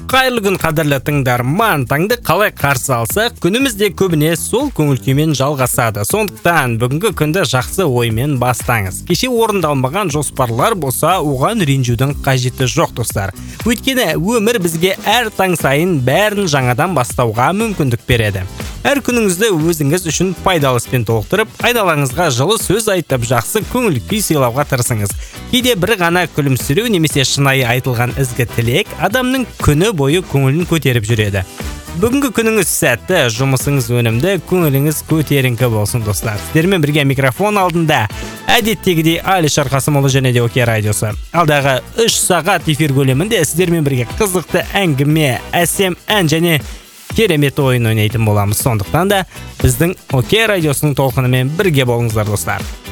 Қайырлы күн қадірлі тыңдарман, таңды қалай қарсы алсақ, күнімізде көбіне сол көңіл күймен жалғасады. Сондықтан бүгінгі күнді жақсы оймен бастаңыз. Кеше орындалмаған жоспарлар болса, оған ренжудің қажеті жоқ, достар. Өйткені өмір бізге әр таң сайын бәрін жаңадан бастауға мүмкіндік береді. Әр күніңізді өзіңіз үшін пайдалы іспен толықтырып, айналаңызға жылы сөз айтып, жақсы көңіл күй сыйлауға тырысыңыз. Кейде бір ғана күлімсіреу немесе шынайы айтылған ізгі тілек адамның күні бойы көңілін көтеріп жүреді. Бүгінгі күніңіз сәтті, жұмысыңыз өнімді, көңіліңіз көтеріңкі болсын, достар. Сіздермен бірге микрофон алдында әдеттегідей Алишер Қасымұлы және де ОК радиосы. Алдағы 3 сағат эфир көлемінде сіздермен бірге қызықты әңгіме, әсем ән және керемет ойын ойнайтын боламыз. Сондықтан да біздің ОК радиосының толқынымен бірге болыңыздар, достар.